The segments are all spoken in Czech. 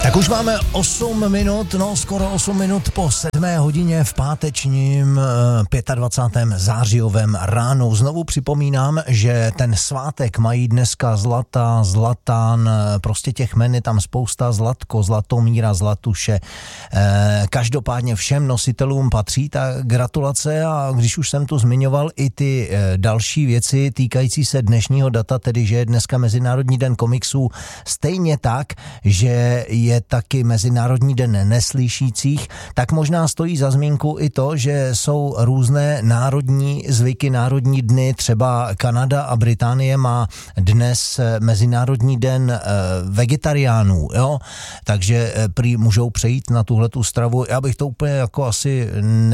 Tak už máme 8 minut, skoro 8 minut po 7 hodině v pátečním 25. zářijovém ránu. Znovu připomínám, že ten svátek mají dneska Zlata, Zlatán, prostě těch jmen je tam spousta, Zlatko, Zlatomíra, Zlatuše. Každopádně všem nositelům patří ta gratulace a když už jsem tu zmiňoval i ty další věci týkající se dnešního data, tedy že je dneska Mezinárodní den komiksů, stejně tak, že je taky Mezinárodní den neslyšících, tak možná stojí za zmínku i to, že jsou různé národní zvyky, národní dny, třeba Kanada a Británie má dnes Mezinárodní den vegetariánů, jo? Takže prý můžou přejít na tuhletu stravu. Já bych to úplně jako asi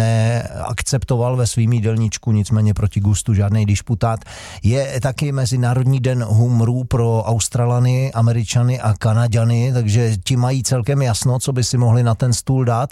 neakceptoval ve svým jídelníčku, nicméně proti gustu žádnej disputát. Je taky Mezinárodní den humoru pro Australany, Američany a Kanaďany, takže ti mají celkem jasno, co by si mohli na ten stůl dát.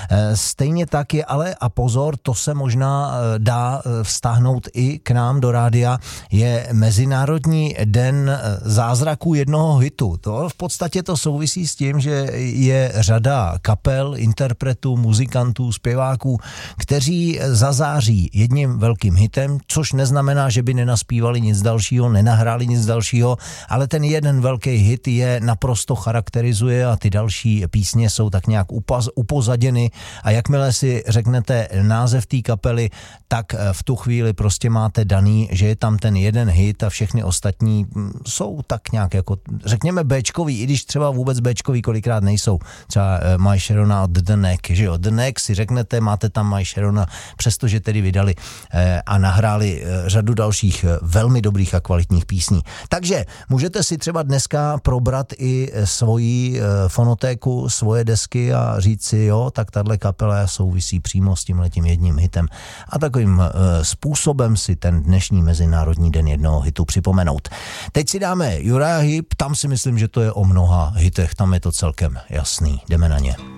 Stejně tak je ale, a pozor, to se možná dá vztáhnout i k nám do rádia, je Mezinárodní den zázraků jednoho hitu. To v podstatě to souvisí s tím, že je řada kapel, interpretů, muzikantů, zpěváků, kteří zazáří jedním velkým hitem, což neznamená, že by nenaspívali nic dalšího, nenahráli nic dalšího, ale ten jeden velký hit je naprosto charakterizuje a ty další písně jsou tak nějak upozaděny a jakmile si řeknete název té kapely, tak v tu chvíli prostě máte daný, že je tam ten jeden hit a všechny ostatní jsou tak nějak jako, řekněme Bčkový, i když třeba vůbec Bčkový kolikrát nejsou. Třeba My Sharona od The Neck, že jo, The Neck si řeknete, máte tam My Sharona, přestože tedy vydali a nahráli řadu dalších velmi dobrých a kvalitních písní. Takže můžete si třeba dneska probrat i svoji fonotéku, svoje desky a říct si, jo, tak tahle kapela souvisí přímo s tímhletím jedním hitem. A takovým způsobem si ten dnešní Mezinárodní den jednoho hitu připomenout. Teď si dáme Uriah Heep, tam si myslím, že to je o mnoha hitech, tam je to celkem jasný. Jdeme na ně.